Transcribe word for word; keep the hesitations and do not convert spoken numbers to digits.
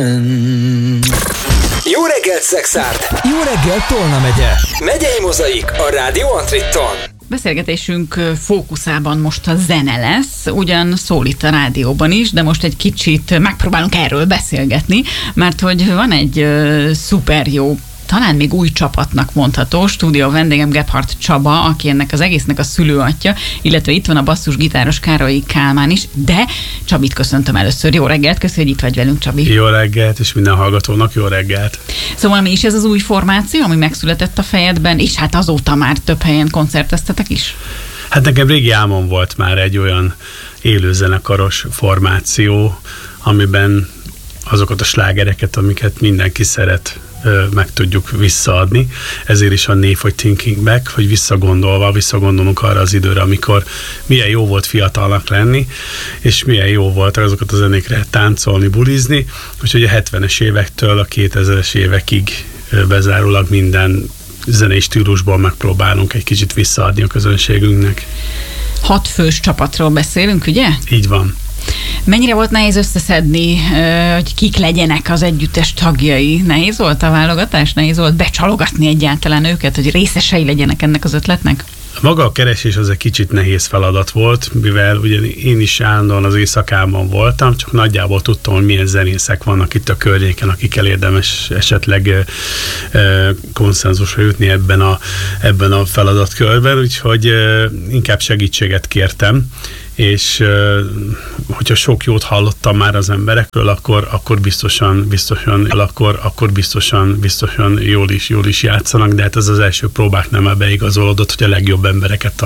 Jó reggelt, Szexárd! Jó reggelt, Tolna megye! Megyei Mozaik a Rádió Antritton. Beszélgetésünk fókuszában most a zene lesz, ugyan szól itt a rádióban is, de most egy kicsit megpróbálunk erről beszélgetni, mert hogy van egy uh, szuper jó, talán még új csapatnak mondható stúdió vendégem Gebhardt Csaba, aki ennek az egésznek a szülőatja, illetve itt van a basszusgitáros Károly Kálmán is, de Csabit köszöntöm először. Jó reggelt, köszönjük, hogy itt vagy velünk, Csabi. Jó reggelt, és minden hallgatónak jó reggelt. Szóval mi is ez az új formáció, ami megszületett a fejedben, és hát azóta már több helyen koncerteztetek is? Hát nekem régi álmom volt már egy olyan élőzenekaros formáció, amiben azokat a slágereket, amiket mindenki szeret, meg tudjuk visszaadni. Ezért is a név, hogy Thinking Back, hogy visszagondolva, visszagondolunk arra az időre, amikor milyen jó volt fiatalnak lenni, és milyen jó volt azokat a zenékre táncolni, bulizni. Úgyhogy a hetvenes évektől a kétezres évekig bezárólag minden zenei stílusból megpróbálunk egy kicsit visszaadni a közönségünknek. Hat fős csapatról beszélünk, ugye? Így van. Mennyire volt nehéz összeszedni, hogy kik legyenek az együttes tagjai? Nehéz volt a válogatás? Nehéz volt becsalogatni egyáltalán őket, hogy részesei legyenek ennek az ötletnek? Maga a keresés az egy kicsit nehéz feladat volt, mivel ugye én is állandóan az éjszakában voltam, csak nagyjából tudtam, hogy milyen zenészek vannak itt a környéken, akikkel érdemes esetleg e, e, konszenzusra jutni ebben a, ebben a feladatkörben, úgyhogy e, inkább segítséget kértem, és hogyha sok jót hallottam már az emberekről, akkor, akkor biztosan, biztosan, akkor, akkor biztosan, biztosan jól is, jól is játszanak, de hát ez az első próbák nem beigazolódott, hogy a legjobb embereket